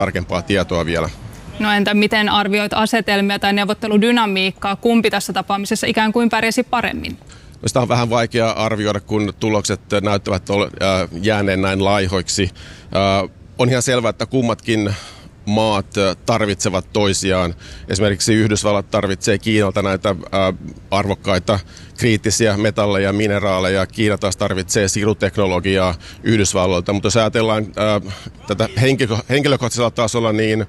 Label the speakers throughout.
Speaker 1: tarkempaa tietoa vielä.
Speaker 2: No entä miten arvioit asetelmia tai neuvotteludynamiikkaa? Kumpi tässä tapaamisessa ikään kuin pärjäsi paremmin?
Speaker 1: No sitä on vähän vaikea arvioida, kun tulokset näyttävät jääneen näin laihoiksi. On ihan selvää, että kummatkin maat tarvitsevat toisiaan. Esimerkiksi Yhdysvallat tarvitsee Kiinalta näitä arvokkaita kriittisiä metalleja ja mineraaleja. Kiina taas tarvitsee siruteknologiaa Yhdysvalloilta. Mutta jos ajatellaan tätä henkilökohtaisella tasolla, niin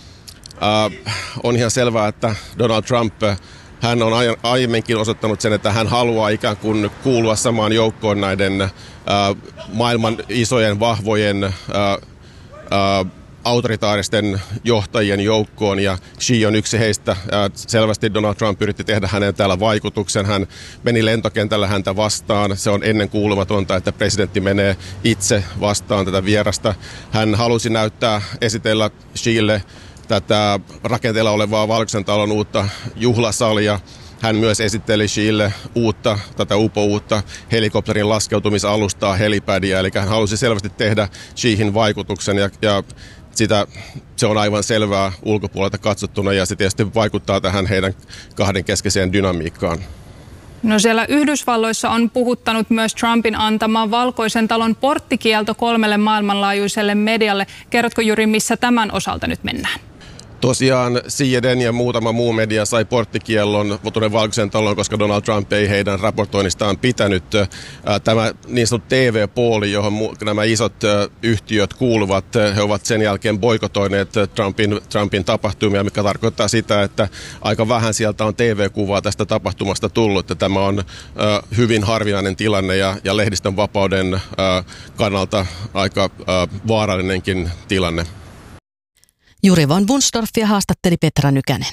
Speaker 1: on ihan selvää, että Donald Trump, hän on aiemminkin osoittanut sen, että hän haluaa ikään kuin kuulua samaan joukkoon näiden maailman isojen, vahvojen autoritaaristen johtajien joukkoon, ja Xi on yksi heistä. Selvästi Donald Trump yritti tehdä hänen täällä vaikutuksen. Hän meni lentokentällä häntä vastaan. Se on ennenkuulumatonta, että presidentti menee itse vastaan tätä vierasta. Hän halusi esitellä Xille tätä rakenteella olevaa Valkoisen talon uutta juhlasalia. Hän myös esitteli Xille tätä uutta helikopterin laskeutumisalustaa, helipadia, eli hän halusi selvästi tehdä Xihin vaikutuksen, ja se on aivan selvää ulkopuolelta katsottuna, ja se tietysti vaikuttaa tähän heidän kahden keskeiseen dynamiikkaan.
Speaker 2: No siellä Yhdysvalloissa on puhuttanut myös Trumpin antama Valkoisen talon porttikielto 3 maailmanlaajuiselle medialle. Kerrotko Juri, missä tämän osalta nyt mennään?
Speaker 1: Tosiaan CNN ja muutama muu media sai porttikiellon tuonne Valkoisen taloon, koska Donald Trump ei heidän raportoinnistaan pitänyt. Tämä niin sanottu TV-puoli, johon nämä isot yhtiöt kuuluvat, he ovat sen jälkeen boikotoineet Trumpin tapahtumia, mikä tarkoittaa sitä, että aika vähän sieltä on TV-kuvaa tästä tapahtumasta tullut. Tämä on hyvin harvinainen tilanne ja lehdistön vapauden kannalta aika vaarallinenkin tilanne.
Speaker 3: Juri von Bunstorffia haastatteli Petra Nykänen.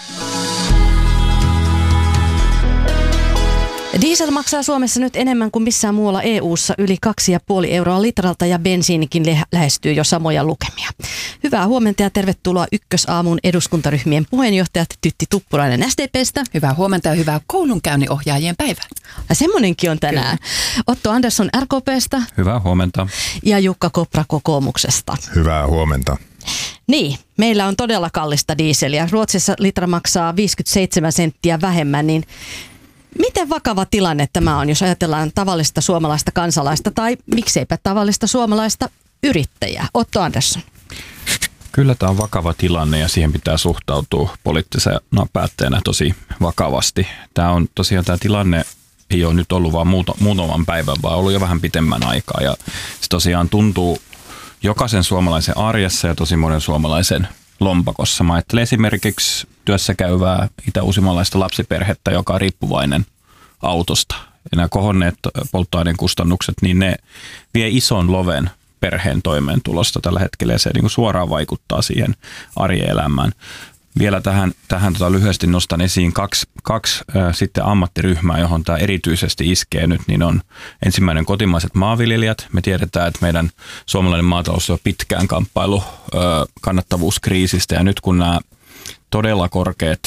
Speaker 3: Diesel maksaa Suomessa nyt enemmän kuin missään muualla EU:ssa, yli 2,5 euroa litralta, ja bensiinikin lähestyy jo samoja lukemia. Hyvää huomenta ja tervetuloa Ykkösaamun eduskuntaryhmien puheenjohtajat Tytti Tuppurainen SDP:stä.
Speaker 4: Hyvää huomenta ja hyvää koulunkäynninohjaajien päivää.
Speaker 3: Ja semmonenkin on tänään. Kyllä. Otto Andersson RKP:stä.
Speaker 5: Hyvää huomenta.
Speaker 3: Ja Jukka Kopra kokoomuksesta.
Speaker 6: Hyvää huomenta.
Speaker 3: Niin, meillä on todella kallista dieseliä. Ruotsissa litra maksaa 57 senttiä vähemmän, niin miten vakava tilanne tämä on, jos ajatellaan tavallista suomalaista kansalaista tai mikseipä tavallista suomalaista yrittäjää? Otto Andersson.
Speaker 5: Kyllä tämä on vakava tilanne ja siihen pitää suhtautua poliittisena päättäjänä tosi vakavasti. Tämä tilanne ei ole nyt ollut vaan muutaman päivän, vaan ollut jo vähän pitemmän aikaa, ja se tosiaan tuntuu jokaisen suomalaisen arjessa ja tosi monen suomalaisen lompakossa. Mä ajattelen esimerkiksi työssä käyvää itä-uusimalaista lapsiperhettä, joka on riippuvainen autosta. Ja nämä kohonneet polttoaineen kustannukset, niin ne vie ison loven perheen toimeentulosta tällä hetkellä, ja se niin kuin suoraan vaikuttaa siihen arjen elämään. Vielä tähän lyhyesti nostan esiin kaksi sitten ammattiryhmää, johon tämä erityisesti iskee nyt, niin on ensimmäinen kotimaiset maanviljelijät. Me tiedetään, että meidän suomalainen maatalous on pitkään kamppailu kannattavuuskriisistä, ja nyt kun nämä todella korkeat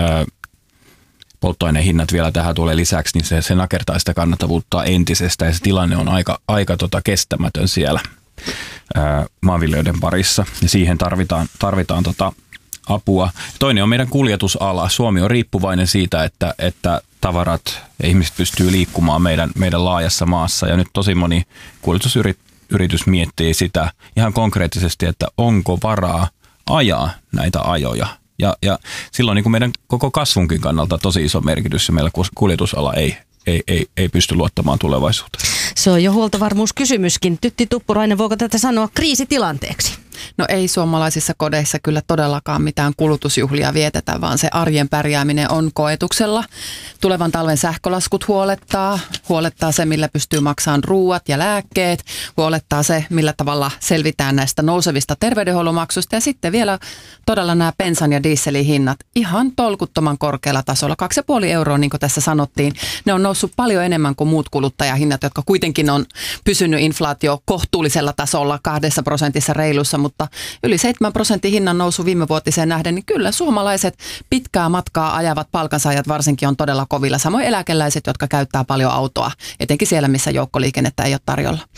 Speaker 5: polttoaineen hinnat vielä tähän tulee lisäksi, niin se nakertaa sitä kannattavuutta entisestä, ja se tilanne on aika kestämätön siellä maanviljelijöiden parissa, ja siihen tarvitaan apua. Toinen on meidän kuljetusala. Suomi on riippuvainen siitä, että tavarat ja ihmiset pystyy liikkumaan meidän laajassa maassa, ja nyt tosi moni kuljetusyritys miettii sitä ihan konkreettisesti, että onko varaa ajaa näitä ajoja. Ja silloin niin kuin meidän koko kasvunkin kannalta tosi iso merkitys, ja meillä kuljetusala ei pysty luottamaan tulevaisuuteen.
Speaker 3: Se on jo huoltovarmuuskysymyskin. Tytti Tuppurainen, voiko tätä sanoa kriisitilanteeksi?
Speaker 4: No ei suomalaisissa kodeissa kyllä todellakaan mitään kulutusjuhlia vietetä, vaan se arjen pärjääminen on koetuksella. Tulevan talven sähkölaskut huolettaa se, millä pystyy maksamaan ruuat ja lääkkeet, huolettaa se, millä tavalla selvitään näistä nousevista terveydenhuollon maksuista, ja sitten vielä todella nämä bensan ja dieselin hinnat ihan tolkuttoman korkealla tasolla. 2,5 euroa, niin kuin tässä sanottiin, ne on noussut paljon enemmän kuin muut kuluttajahinnat, jotka kuitenkin on pysynyt inflaatio kohtuullisella tasolla 2% reilussa, mutta yli 7% hinnan nousu viime vuotiseen nähden, niin kyllä suomalaiset pitkää matkaa ajavat palkansaajat varsinkin on todella kovilla. Samoin eläkeläiset, jotka käyttää paljon autoa, etenkin siellä, missä joukkoliikennettä ei ole tarjolla.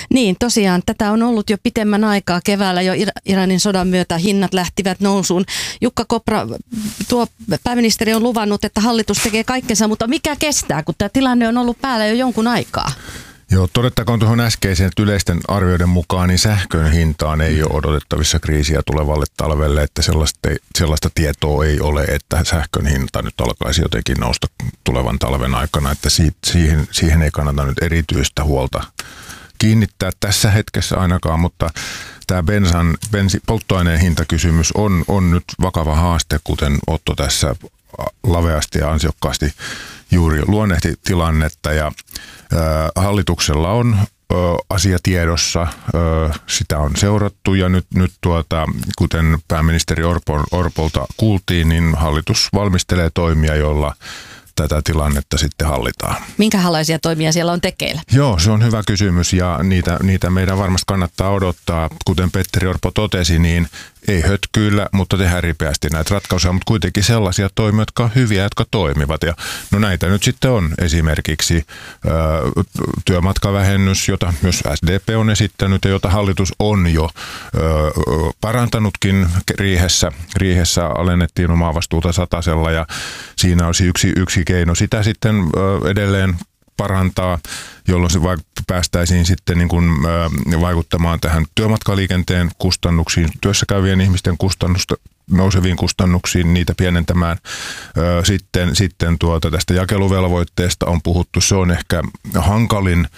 Speaker 3: Niin, tosiaan tätä on ollut jo pitemmän aikaa. Keväällä jo Iranin sodan myötä hinnat lähtivät nousuun. Jukka Kopra, tuo pääministeri on luvannut, että hallitus tekee kaikkensa, mutta mikä kestää, kun tämä tilanne on ollut päällä jo jonkun aikaa?
Speaker 6: Joo, todettakoon tuohon äskeiseen, että yleisten arvioiden mukaan niin sähkön hintaan ei ole odotettavissa kriisiä tulevalle talvelle, että sellaista tietoa ei ole, että sähkön hinta nyt alkaisi jotenkin nousta tulevan talven aikana, että siihen ei kannata nyt erityistä huolta kiinnittää tässä hetkessä ainakaan, mutta tämä polttoaineen hintakysymys on nyt vakava haaste, kuten Otto tässä laveasti ja ansiokkaasti juuri luonnehti tilannetta, ja hallituksella on asia tiedossa, sitä on seurattu, ja nyt kuten pääministeri Orpolta kuultiin, niin hallitus valmistelee toimia, joilla tätä tilannetta sitten hallitaan.
Speaker 3: Minkälaisia toimia siellä on tekeillä?
Speaker 6: Joo, se on hyvä kysymys, ja niitä meidän varmasti kannattaa odottaa. Kuten Petteri Orpo totesi, niin ei hötkyillä, mutta tehdään ripeästi näitä ratkaisuja, mutta kuitenkin sellaisia toimia, jotka on hyviä, jotka toimivat. Ja no näitä nyt sitten on esimerkiksi työmatkavähennys, jota myös SDP on esittänyt ja jota hallitus on jo parantanutkin riihessä alennettiin omaa vastuuta 100:lla, ja siinä olisi yksi keino sitä sitten edelleen parantaa, jolloin se päästäisiin sitten niin kuin vaikuttamaan tähän työmatkaliikenteen kustannuksiin, työssäkäyvien ihmisten nouseviin kustannuksiin, niitä pienentämään. Sitten tästä jakeluvelvoitteesta on puhuttu, se on ehkä hankalin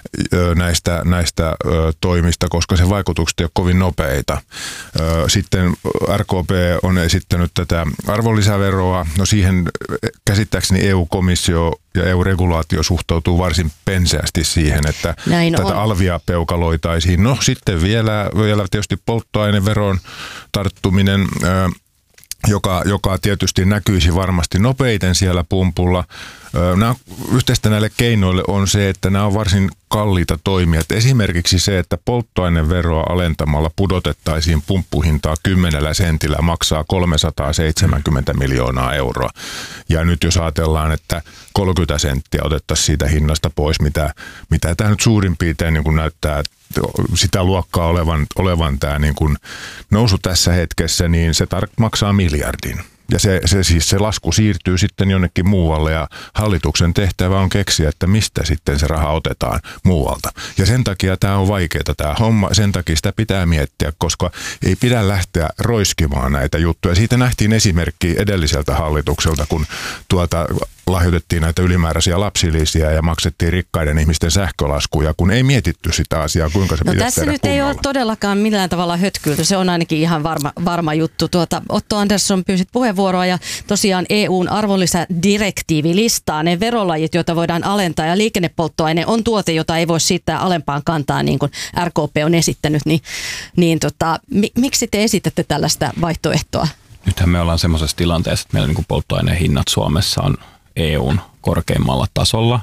Speaker 6: näistä toimista, koska se vaikutukset ei ole kovin nopeita. Sitten RKP on esittänyt tätä arvonlisäveroa. No siihen käsittääkseni EU-komissio ja EU-regulaatio suhtautuu varsin penseästi siihen, että tätä alvia peukaloitaisiin. No sitten vielä tietysti polttoaineveron tarttuminen, joka tietysti näkyisi varmasti nopeiten siellä pumpulla. Yhteistä näille keinoille on se, että nämä on varsin kalliita toimia. Esimerkiksi se, että polttoaineveroa alentamalla pudotettaisiin pumppuhintaa 10 sentillä, maksaa 370 miljoonaa euroa. Ja nyt jos ajatellaan, että 30 senttiä otettaisiin siitä hinnasta pois, mitä tämä nyt suurin piirtein niin kuin näyttää sitä luokkaa olevan tämä niin kuin nousu tässä hetkessä, niin se maksaa miljardin. Ja se lasku siirtyy sitten jonnekin muualle, ja hallituksen tehtävä on keksiä, että mistä sitten se raha otetaan muualta. Ja sen takia tämä on vaikeaa tämä homma, sen takia sitä pitää miettiä, koska ei pidä lähteä roiskimaan näitä juttuja. Siitä nähtiin esimerkki edelliseltä hallitukselta, kun lahjoitettiin näitä ylimääräisiä lapsilisiä ja maksettiin rikkaiden ihmisten sähkölaskuja, kun ei mietitty sitä asiaa, kuinka se pitäisi tehdä
Speaker 3: tässä nyt
Speaker 6: kunnolla.
Speaker 3: ei ole todellakaan millään tavalla hötkylty, se on ainakin ihan varma juttu. Otto Andersson, pyysit puheenvuoroa, ja tosiaan EUn arvonlisädirektiivi listaa ne verolajit, joita voidaan alentaa, ja liikennepolttoaine on tuote, jota ei voi siirtää alempaan kantaan, niin kuin RKP on esittänyt, miksi te esitätte tällaista vaihtoehtoa?
Speaker 5: Nythän me ollaan semmoisessa tilanteessa, että meillä niin kuin polttoaineen hinnat Suomessa on EUn korkeimmalla tasolla,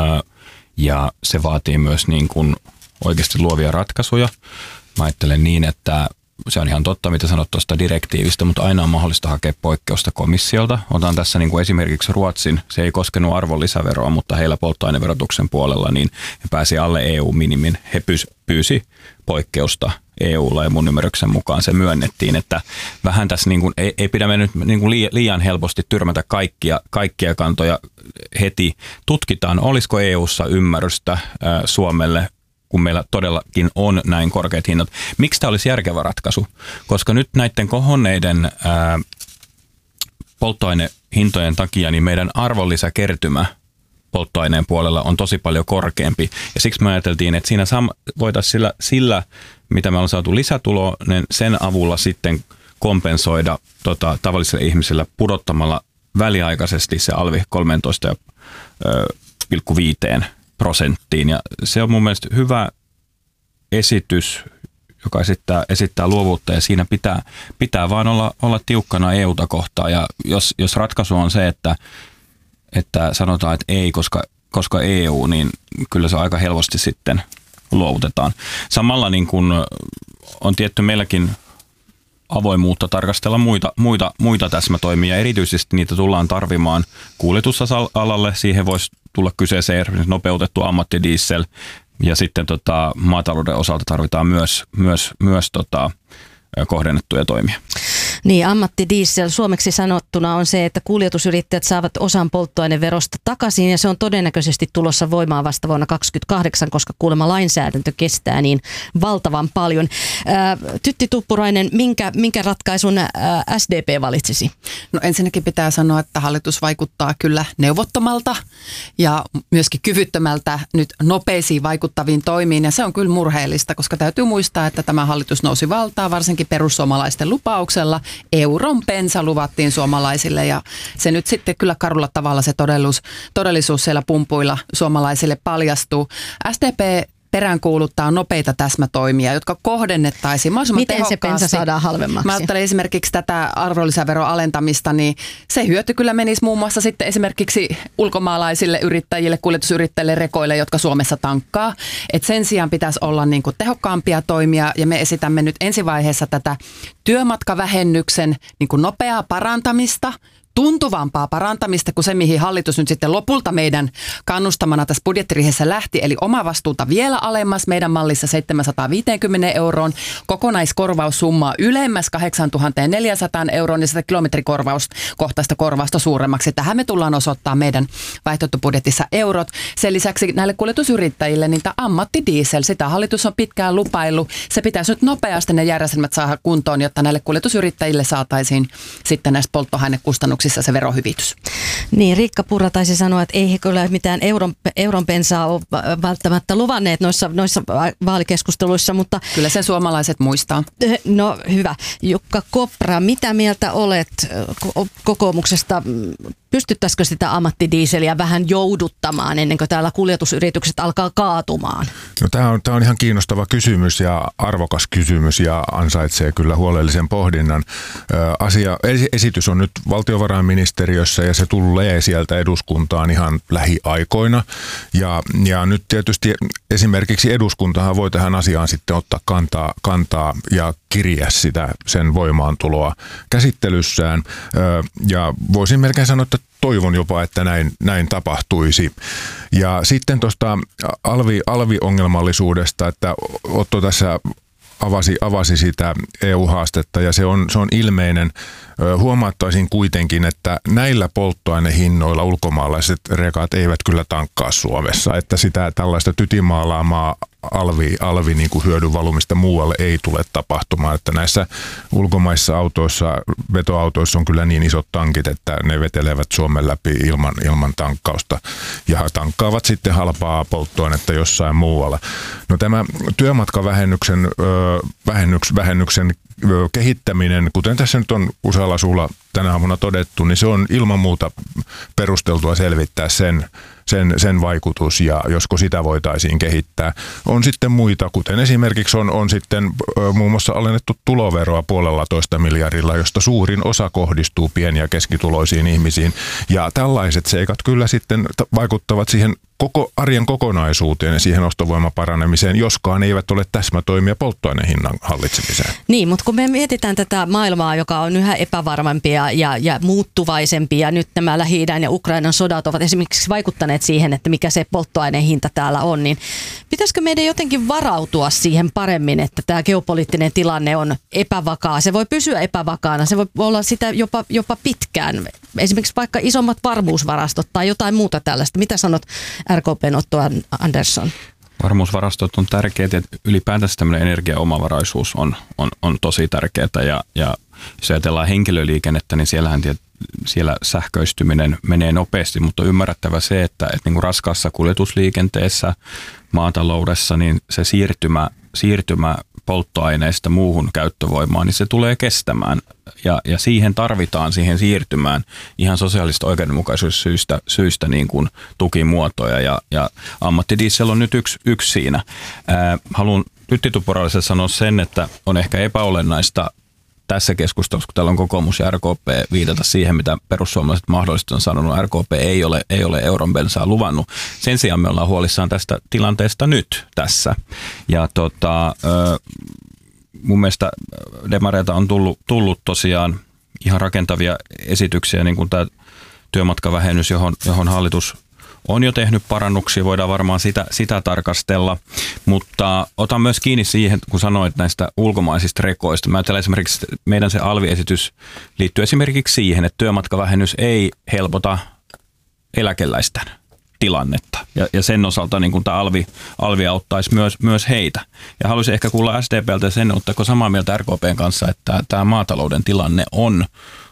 Speaker 5: ja se vaatii myös niin kuin oikeasti luovia ratkaisuja. Mä ajattelen niin, että se on ihan totta, mitä sanot tuosta direktiivistä, mutta aina on mahdollista hakea poikkeusta komissiolta. Otan tässä niin kuin esimerkiksi Ruotsin, se ei koskenut arvonlisäveroa, mutta heillä polttoaineverotuksen puolella niin he pääsi alle EU-minimin. He pyysi poikkeusta EUlla, ja mun ymmärryksen mukaan se myönnettiin, että vähän tässä niin kuin, ei pidä me nyt niin kuin liian helposti tyrmätä kaikkia kantoja heti. Tutkitaan, olisiko EUssa ymmärrystä Suomelle, kun meillä todellakin on näin korkeat hinnat. Miksi tämä olisi järkevä ratkaisu? Koska nyt näiden kohonneiden polttoainehintojen takia niin meidän arvonlisäkertymä polttoaineen puolella on tosi paljon korkeampi. Ja siksi me ajateltiin, että siinä voitaisiin sillä, mitä me ollaan saatu lisätuloa, niin sen avulla sitten kompensoida tavallisille ihmisille pudottamalla väliaikaisesti se alvi 13,5%. Ja se on mun mielestä hyvä esitys, joka esittää luovuutta, ja siinä pitää vaan olla tiukkana EUta kohtaan. Ja jos ratkaisu on se, että sanotaan, että ei, koska EU, niin kyllä se aika helposti sitten luovutetaan. Samalla niin kuin on tietty meilläkin avoimuutta tarkastella muita täsmätoimia. Erityisesti niitä tullaan tarvimaan kuljetusalalle. Siihen voisi tulla kyseeseen nopeutettu ammattidiesel. Ja sitten maatalouden osalta tarvitaan myös kohdennettuja toimia.
Speaker 3: Niin, ammattidiesel suomeksi sanottuna on se, että kuljetusyrittäjät saavat osan polttoaineverosta takaisin ja se on todennäköisesti tulossa voimaan vasta vuonna 2028, koska kuulemma lainsäädäntö kestää niin valtavan paljon. Tytti Tuppurainen, minkä ratkaisun SDP valitsisi?
Speaker 4: No ensinnäkin pitää sanoa, että hallitus vaikuttaa kyllä neuvottomalta ja myöskin kyvyttömältä nyt nopeisiin vaikuttaviin toimiin ja se on kyllä murheellista, koska täytyy muistaa, että tämä hallitus nousi valtaan varsinkin perussuomalaisten lupauksella. Euron bensa luvattiin suomalaisille ja se nyt sitten kyllä karulla tavalla se todellisuus siellä pumpuilla suomalaisille paljastuu. SDP peräänkuuluttaa nopeita täsmätoimia, jotka kohdennettaisiin mahdollisimman tehokkaasti.
Speaker 3: Miten se bensa saadaan halvemmaksi?
Speaker 4: Mä ajattelen esimerkiksi tätä arvonlisäveron alentamista, niin se hyöty kyllä menisi muun muassa sitten esimerkiksi ulkomaalaisille yrittäjille, kuljetusyrittäjille, rekoille, jotka Suomessa tankkaa. Et sen sijaan pitäisi olla niin kuin tehokkaampia toimia ja me esitämme nyt ensivaiheessa tätä työmatkavähennyksen niin kuin nopeaa parantamista, tuntuvampaa parantamista kuin se, mihin hallitus nyt sitten lopulta meidän kannustamana tässä budjettiriihessä lähti, eli omavastuuta vielä alemmas meidän mallissa 750 euroon, kokonaiskorvaussummaa ylemmäs 8400 euroon ja sitä kilometrikorvauskohtaista korvausta suuremmaksi. Tähän me tullaan osoittaa meidän vaihtoehtobudjetissa eurot. Sen lisäksi näille kuljetusyrittäjille niin tämä ammattidiesel, sitä hallitus on pitkään lupaillut. Se pitäisi nyt nopeasti ne järjestelmät saada kuntoon, jotta näille kuljetusyrittäjille saataisiin sitten näistä polttoainekustannuksista se verohyvitys.
Speaker 3: Niin, Riikka Purra taisi sanoa, että ei he kyllä mitään euron bensaa ole välttämättä luvanneet noissa vaalikeskusteluissa, mutta...
Speaker 4: Kyllä sen suomalaiset muistaa.
Speaker 3: No hyvä. Jukka Kopra, mitä mieltä olet kokoomuksesta? Pystyttäisikö sitä ammattidieseliä vähän jouduttamaan ennen kuin täällä kuljetusyritykset alkaa kaatumaan?
Speaker 6: No, tämä on ihan kiinnostava kysymys ja arvokas kysymys ja ansaitsee kyllä huolellisen pohdinnan. Esitys on nyt valtiovarainministeriössä ja se tulee sieltä eduskuntaan ihan lähiaikoina. Ja nyt tietysti esimerkiksi eduskuntahan voi tähän asiaan sitten ottaa kantaa ja kirjaa sen voimaantuloa käsittelyssään. Ja voisin melkein sanoa, että toivon jopa, että näin tapahtuisi. Ja sitten tuosta alvi-ongelmallisuudesta, että Otto tässä avasi sitä EU-haastetta ja se on ilmeinen. Huomauttaisin kuitenkin, että näillä polttoainehinnoilla ulkomaalaiset rekat eivät kyllä tankkaa Suomessa, että sitä tällaista tytimaalaamaa alvi niin kuin hyödyn valumista muualle ei tule tapahtumaan, että näissä ulkomaissa autoissa, vetoautoissa on kyllä niin isot tankit, että ne vetelevät Suomen läpi ilman tankkausta ja tankkaavat sitten halpaa polttoainetta jossain muualla. No tämä työmatkavähennyksen kehittäminen, kuten tässä nyt on usealla suulla tänä aamuna todettu, niin se on ilman muuta perusteltua selvittää sen vaikutus ja josko sitä voitaisiin kehittää. On sitten muita, kuten esimerkiksi on sitten muun muassa alennettu tuloveroa 1,5 miljardilla, josta suurin osa kohdistuu pieni- ja keskituloisiin ihmisiin. Ja tällaiset seikat kyllä sitten vaikuttavat siihen koko arjen kokonaisuuteen ja siihen ostovoiman paranemiseen, joskaan eivät ole täsmätoimia polttoainehinnan hallitsemiseen.
Speaker 3: Niin, mutta kun me mietitään tätä maailmaa, joka on yhä epävarmampia ja muuttuvaisempia, nyt nämä Lähi-idän ja Ukrainan sodat ovat esimerkiksi vaikuttaneet siihen, että mikä se polttoainehinta täällä on, niin pitäisikö meidän jotenkin varautua siihen paremmin, että tämä geopoliittinen tilanne on epävakaa? Se voi pysyä epävakaana, se voi olla sitä jopa pitkään. Esimerkiksi vaikka isommat varmuusvarastot tai jotain muuta tällaista. Mitä sanot RKP:n Otto Andersson?
Speaker 5: Varmuusvarastot on tärkeitä ja ylipäätänsä tämmöinen energiaomavaraisuus on tosi tärkeää ja jos ajatellaan henkilöliikennettä, niin siellä sähköistyminen menee nopeasti, mutta on ymmärrettävä se, että niin kuin raskaassa kuljetusliikenteessä, maataloudessa, niin se siirtymä polttoaineista muuhun käyttövoimaan, niin se tulee kestämään ja siihen tarvitaan siihen siirtymään ihan sosiaalista oikeudenmukaisuussyistä niin kuin tukimuotoja ja ammattidiesel on nyt yksi siinä. Haluan Tytti Tuppuraiselle sanoa sen, että on ehkä epäolennaista tässä keskustelussa, kun täällä on kokoomus ja RKP, viitata siihen, mitä perussuomalaiset mahdollisesti on sanonut. RKP ei ole euron bensaa luvannut. Sen sijaan me ollaan huolissaan tästä tilanteesta nyt tässä. Ja mun mielestä demareilta on tullut tosiaan ihan rakentavia esityksiä, niin kuin tämä työmatkavähennys, johon hallitus on jo tehnyt parannuksia, voidaan varmaan sitä tarkastella, mutta otan myös kiinni siihen, kun sanoit näistä ulkomaisista rekoista. Mä ajattelen esimerkiksi, meidän se alviesitys liittyy esimerkiksi siihen, että työmatkavähennys ei helpota eläkeläisten tilannetta. Ja sen osalta niin tämä alvi auttaisi myös heitä. Ja haluaisin ehkä kuulla SDP:ltä sen, ottaako samaa mieltä RKP:n kanssa, että tämä maatalouden tilanne on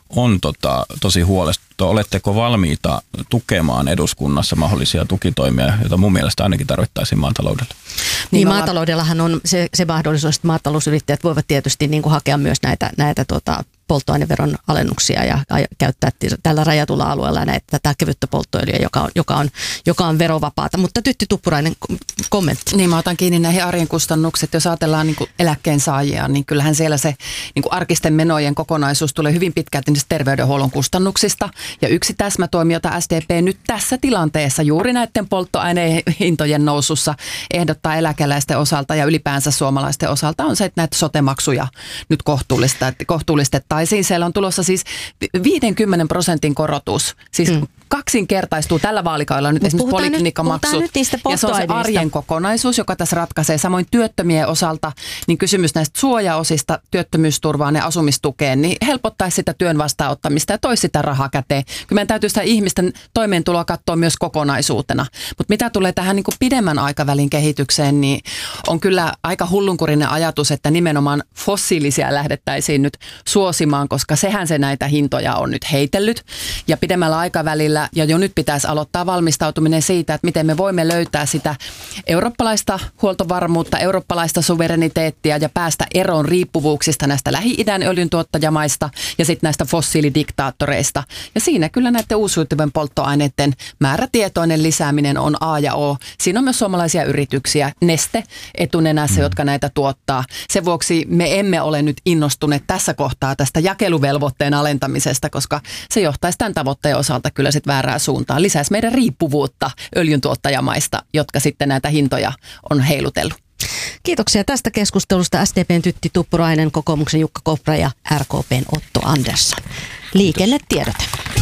Speaker 5: tosi huolestuttava. Oletteko valmiita tukemaan eduskunnassa mahdollisia tukitoimia, joita mun mielestä ainakin tarvittaisiin maataloudelle?
Speaker 3: Niin maataloudellahan on se mahdollisuus, että maatalousyrittäjät voivat tietysti niin kuin hakea myös näitä polttoaineveron alennuksia ja käyttää tällä rajatulla alueella tätä kevyttä polttoöljyä, joka on verovapaata. Mutta Tytti Tuppurainen, kommentti.
Speaker 4: Niin, mä otan kiinni näihin arjen kustannukset. Jos ajatellaan niin kuin eläkkeensaajia, niin kyllähän siellä se niin kuin arkisten menojen kokonaisuus tulee hyvin pitkälti niistä terveydenhuollon kustannuksista. Ja yksi täsmätoimi, jota SDP nyt tässä tilanteessa juuri näiden polttoaineen hintojen nousussa ehdottaa eläkeläisten osalta ja ylipäänsä suomalaisten osalta on se, että näitä sote-maksuja nyt kohtuullistettaisiin. Siellä on tulossa siis 50% korotus, siis kaksinkertaistuu tällä vaalikaudella nyt esimerkiksi poliklinikkamaksut. Ja se on se arjen kokonaisuus, joka tässä ratkaisee. Samoin työttömien osalta, niin kysymys näistä suojaosista työttömyysturvaan ja asumistukeen, niin helpottaisi sitä työn vastaanottamista ja toisi sitä rahaa käteen. Kyllä meidän täytyy sitä ihmisten toimeentuloa katsoa myös kokonaisuutena. Mutta mitä tulee tähän niin kuin pidemmän aikavälin kehitykseen, niin on kyllä aika hullunkurinen ajatus, että nimenomaan fossiilisia lähdettäisiin nyt suosimaan, koska sehän se näitä hintoja on nyt heitellyt. Ja pidemmällä aikavälillä ja jo nyt pitäisi aloittaa valmistautuminen siitä, että miten me voimme löytää sitä eurooppalaista huoltovarmuutta, eurooppalaista suvereniteettia ja päästä eroon riippuvuuksista näistä Lähi-idän öljyntuottajamaista ja sitten näistä fossiilidiktaattoreista. Ja siinä kyllä näiden uusiutuvien polttoaineiden määrätietoinen lisääminen on A ja O. Siinä on myös suomalaisia yrityksiä, Neste etunenässä, jotka näitä tuottaa. Sen vuoksi me emme ole nyt innostuneet tässä kohtaa tästä jakeluvelvoitteen alentamisesta, koska se johtaisi tämän tavoitteen osalta kyllä sitten väärään suuntaan. Lisäisi meidän riippuvuutta öljyntuottajamaista, jotka sitten näitä hintoja on heilutellut.
Speaker 3: Kiitoksia tästä keskustelusta SDP:n Tytti Tuppurainen, kokoomuksen Jukka Kopra ja RKP:n Otto Andersson. Liikennetiedote.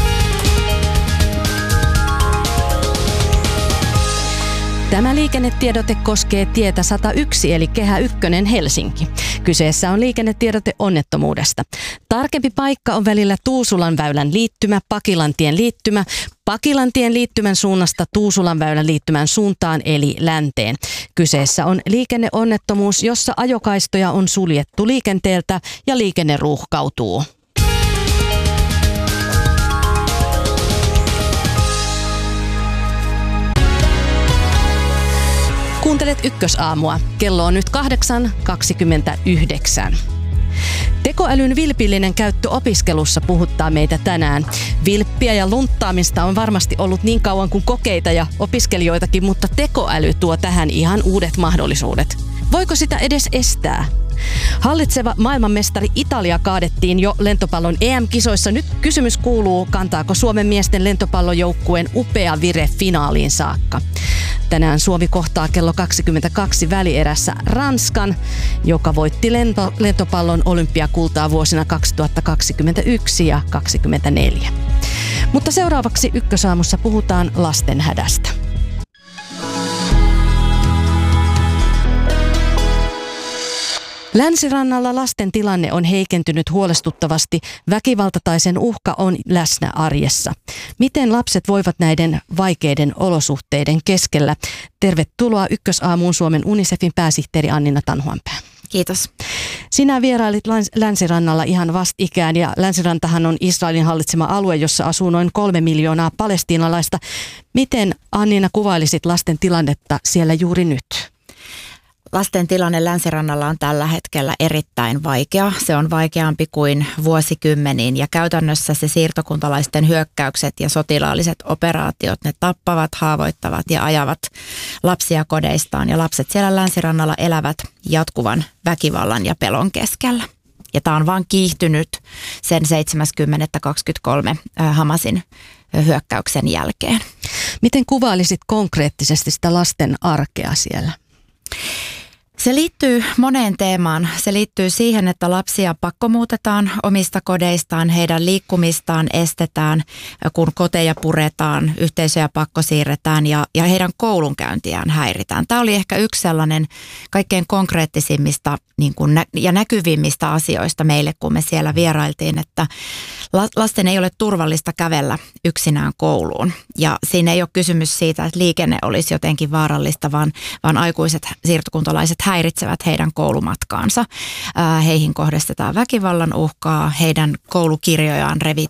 Speaker 3: Tämä liikennetiedote koskee tietä 101 eli Kehä 1 Helsinki. Kyseessä on liikennetiedote onnettomuudesta. Tarkempi paikka on välillä Tuusulanväylän liittymä, Pakilantien liittymä, Pakilantien liittymän suunnasta Tuusulanväylän liittymän suuntaan eli länteen. Kyseessä on liikenneonnettomuus, jossa ajokaistoja on suljettu liikenteeltä ja liikenne ruuhkautuu. Kuuntelet Ykkösaamua. Kello on nyt 8:29. Tekoälyn vilpillinen käyttö opiskelussa puhuttaa meitä tänään. Vilppiä ja lunttaamista on varmasti ollut niin kauan kuin kokeita ja opiskelijoitakin, mutta tekoäly tuo tähän ihan uudet mahdollisuudet. Voiko sitä edes estää? Hallitseva maailmanmestari Italia kaadettiin jo lentopallon EM-kisoissa. Nyt kysymys kuuluu, kantaako Suomen miesten lentopallojoukkueen upea vire finaaliin saakka. Tänään Suomi kohtaa kello 22 välierässä Ranskan, joka voitti lentopallon olympiakultaa vuosina 2021 ja 2024. Mutta seuraavaksi Ykkösaamussa puhutaan lasten hädästä. Länsirannalla lasten tilanne on heikentynyt huolestuttavasti. Väkivalta tai sen uhka on läsnä arjessa. Miten lapset voivat näiden vaikeiden olosuhteiden keskellä? Tervetuloa Ykkösaamuun Suomen UNICEFin pääsihteeri Annina Tanhuanpää.
Speaker 7: Kiitos.
Speaker 3: Sinä vierailit Länsirannalla ihan vastikään ja Länsirantahan on Israelin hallitsema alue, jossa asuu noin 3 miljoonaa palestiinalaista. Miten Annina kuvailisit lasten tilannetta siellä juuri nyt?
Speaker 7: Lasten tilanne Länsirannalla on tällä hetkellä erittäin vaikea. Se on vaikeampi kuin vuosikymmeniin ja käytännössä se siirtokuntalaisten hyökkäykset ja sotilaalliset operaatiot, ne tappavat, haavoittavat ja ajavat lapsia kodeistaan. Ja lapset siellä Länsirannalla elävät jatkuvan väkivallan ja pelon keskellä. Ja tämä on vaan kiihtynyt sen 7.23. Hamasin hyökkäyksen jälkeen.
Speaker 3: Miten kuvailisit konkreettisesti sitä lasten arkea siellä?
Speaker 7: Se liittyy moneen teemaan. Se liittyy siihen, että lapsia pakkomuutetaan omista kodeistaan, heidän liikkumistaan estetään, kun koteja puretaan, yhteisöjä pakkosiirretään ja heidän koulunkäyntiään häiritään. Tämä oli ehkä yksi sellainen kaikkein konkreettisimmista ja näkyvimmistä asioista meille, kun me siellä vierailtiin, että lasten ei ole turvallista kävellä yksinään kouluun. Ja siinä ei ole kysymys siitä, että liikenne olisi jotenkin vaarallista, vaan aikuiset siirtokuntalaiset häiritsevät heidän koulumatkaansa. Heihin kohdistetaan väkivallan uhkaa, heidän koulukirjojaan revitään